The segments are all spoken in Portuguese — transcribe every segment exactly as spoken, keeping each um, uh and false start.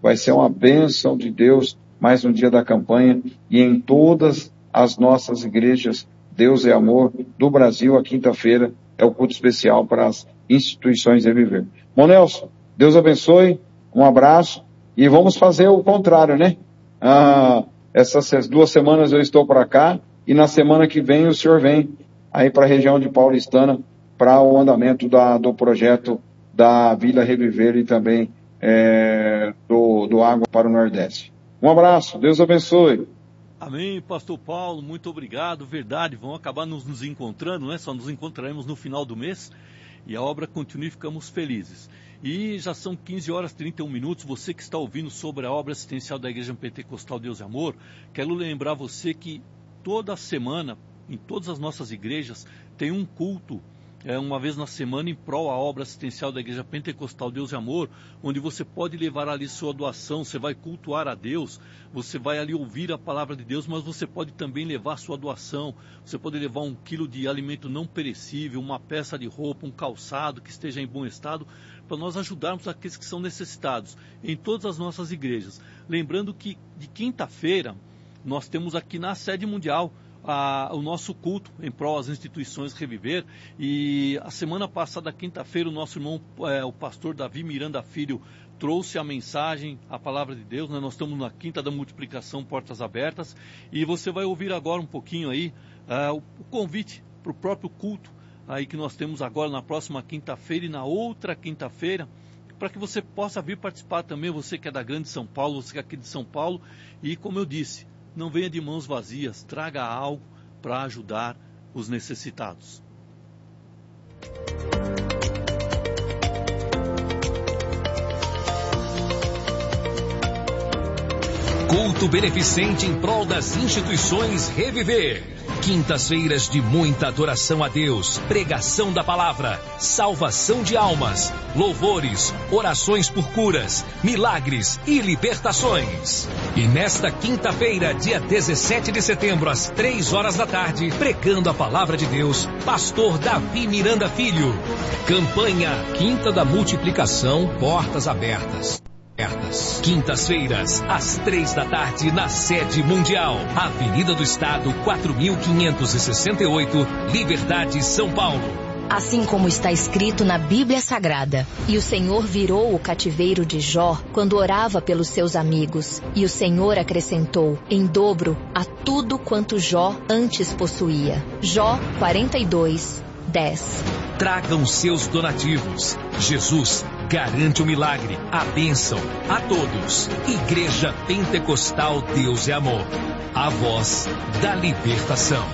vai ser uma bênção de Deus, mais um dia da campanha, e em todas as nossas igrejas, Deus é Amor, do Brasil, a quinta-feira é o culto especial para as instituições Reviver. Bom, Nelson, Deus abençoe, um abraço, e vamos fazer o contrário, né? Ah, essas duas semanas eu estou para cá, e na semana que vem o senhor vem aí para a região de Paulistana, para o andamento da, do projeto da Vila Reviver e também é, do, do Água para o Nordeste. Um abraço, Deus abençoe. Amém, pastor Paulo, muito obrigado, verdade, vão acabar nos, nos encontrando, né? Só nos encontraremos no final do mês, e a obra continua e ficamos felizes. E já são quinze horas e trinta e um minutos, você que está ouvindo sobre a obra assistencial da Igreja Pentecostal Deus e Amor, quero lembrar você que toda semana, em todas as nossas igrejas, tem um culto, é, uma vez na semana, em prol à obra assistencial da Igreja Pentecostal Deus e Amor, onde você pode levar ali sua doação, você vai cultuar a Deus, você vai ali ouvir a palavra de Deus, mas você pode também levar sua doação, você pode levar um quilo de alimento não perecível, uma peça de roupa, um calçado que esteja em bom estado, para nós ajudarmos aqueles que são necessitados, em todas as nossas igrejas. Lembrando que de quinta-feira, nós temos aqui na sede mundial, A, o nosso culto em prol às instituições Reviver, e a semana passada, quinta-feira, o nosso irmão, é, o pastor Davi Miranda Filho, trouxe a mensagem, a palavra de Deus, né? Nós estamos na quinta da multiplicação, portas abertas, e você vai ouvir agora um pouquinho aí é, o, o convite para o próprio culto aí que nós temos agora na próxima quinta-feira e na outra quinta-feira, para que você possa vir participar também, você que é da Grande São Paulo, você que é aqui de São Paulo, e como eu disse, não venha de mãos vazias, traga algo para ajudar os necessitados. Culto beneficente em prol das instituições Reviver. Quintas-feiras de muita adoração a Deus, pregação da palavra, salvação de almas, louvores, orações por curas, milagres e libertações. E nesta quinta-feira, dia dezessete de setembro, às três horas da tarde, pregando a palavra de Deus, pastor Davi Miranda Filho. Campanha Quinta da Multiplicação, portas abertas. Quintas-feiras, às três da tarde, na sede mundial, Avenida do Estado, quatro mil quinhentos e sessenta e oito, Liberdade, São Paulo. Assim como está escrito na Bíblia Sagrada, e o Senhor virou o cativeiro de Jó quando orava pelos seus amigos, e o Senhor acrescentou em dobro a tudo quanto Jó antes possuía. Jó quarenta e dois, dez. Tragam seus donativos. Jesus garante o milagre, a bênção a todos. Igreja Pentecostal Deus é Amor, a voz da libertação.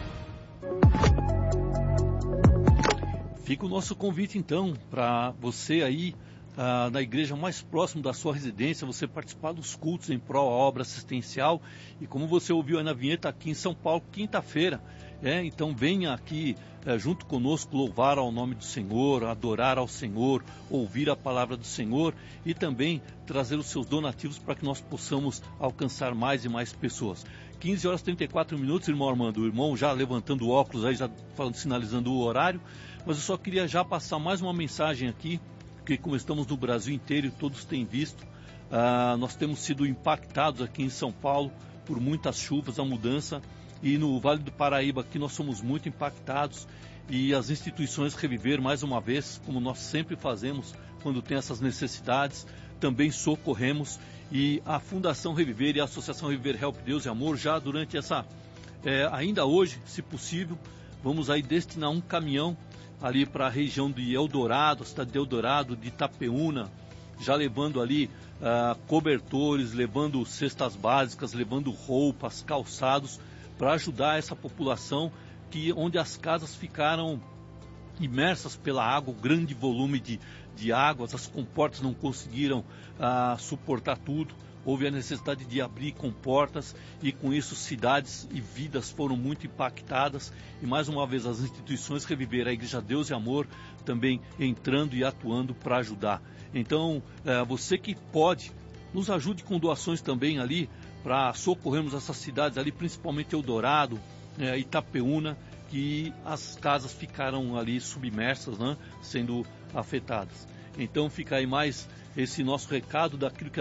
Fica o nosso convite então para você aí ah, na igreja mais próxima da sua residência, você participar dos cultos em prol à obra assistencial, e como você ouviu aí na vinheta, aqui em São Paulo, quinta-feira. É, então venha aqui é, junto conosco louvar ao nome do Senhor, adorar ao Senhor, ouvir a palavra do Senhor e também trazer os seus donativos para que nós possamos alcançar mais e mais pessoas. quinze horas e trinta e quatro minutos, irmão Armando, o irmão já levantando o óculos aí, já falando, sinalizando o horário, mas eu só queria já passar mais uma mensagem aqui, porque como estamos no Brasil inteiro e todos têm visto, ah, nós temos sido impactados aqui em São Paulo por muitas chuvas, a mudança. E no Vale do Paraíba aqui nós somos muito impactados, e as instituições Reviver, mais uma vez, como nós sempre fazemos quando tem essas necessidades, também socorremos, e a Fundação Reviver e a Associação Reviver Help Deus e Amor, já durante essa, é, ainda hoje, se possível, vamos aí destinar um caminhão ali para a região de Eldorado, a cidade de Eldorado, de Itapeúna, já levando ali uh, cobertores, levando cestas básicas, levando roupas, calçados, para ajudar essa população que, onde as casas ficaram imersas pela água, o grande volume de, de águas, as comportas não conseguiram ah, suportar tudo, houve a necessidade de abrir comportas, e com isso cidades e vidas foram muito impactadas, e mais uma vez as instituições Reviver, a Igreja Deus e Amor, também entrando e atuando para ajudar. Então, eh, você que pode, nos ajude com doações também ali, para socorrermos essas cidades ali, principalmente Eldorado, é, Itapeúna, que as casas ficaram ali submersas, né, sendo afetadas. Então fica aí mais esse nosso recado daquilo que